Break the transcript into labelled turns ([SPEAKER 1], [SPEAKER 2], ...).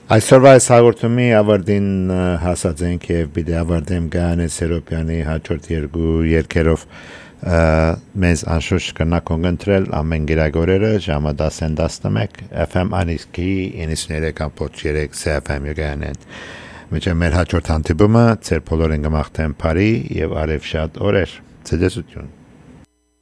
[SPEAKER 1] Այսօրվա այս հաղորդումի ավարտին հասած ենք եւ պիտի ավարտեմ Գայանե Սերոպյանի հաջորդ երկու երգերով մեզ անշուշտ կնական ընտրել ամեն գիրագորերը ժամը 10:11 FM Aniski 93.3 CFM Գայանեն Մեջը մեր հաջորդ հանդիպումը ծեր բոլորին կմաղթեմ բարի եւ արեւ շատ օրեր ցտեսություն